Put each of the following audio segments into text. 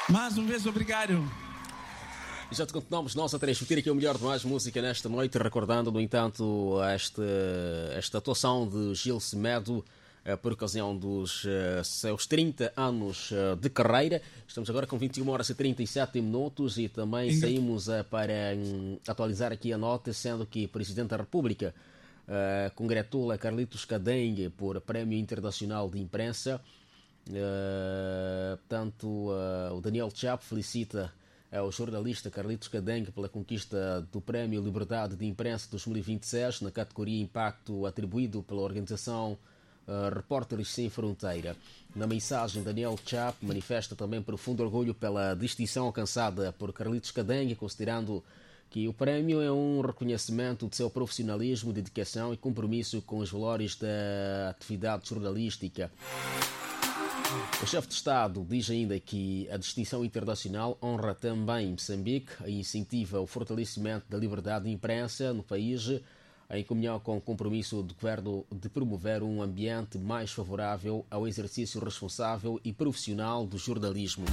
Mais uma vez, obrigado. E já te continuamos nós a transmitir aqui o melhor de mais música nesta noite, recordando, no entanto, esta atuação de Gil Semedo por ocasião dos seus 30 anos de carreira. Estamos agora com 21 horas e 37 minutos e também saímos para atualizar aqui a nota, sendo que o Presidente da República congratula Carlitos Cadengue por Prémio Internacional de Imprensa. Portanto, o Daniel Chapo felicita o jornalista Carlitos Cadengue pela conquista do Prémio Liberdade de Imprensa 2026 na categoria Impacto, atribuído pela organização Repórteres Sem Fronteira. Na mensagem, Daniel Chapo manifesta também profundo orgulho pela distinção alcançada por Carlitos Cadengue, considerando que o prémio é um reconhecimento de seu profissionalismo, dedicação e compromisso com os valores da atividade jornalística. O chefe de Estado diz ainda que a distinção internacional honra também Moçambique e incentiva o fortalecimento da liberdade de imprensa no país, em comunhão com o compromisso do governo de promover um ambiente mais favorável ao exercício responsável e profissional do jornalismo.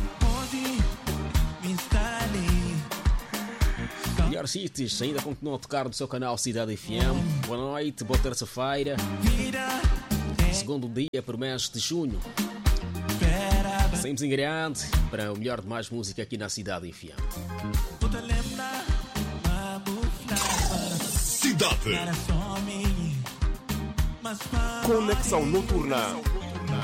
Melhor Cities ainda continua a tocar no seu canal Cidade FM. Boa noite, boa terça-feira. Segundo dia para o mês de junho. Saímos em grande para o melhor de mais música aqui na Cidade FM. Cidade. Conexão Noturna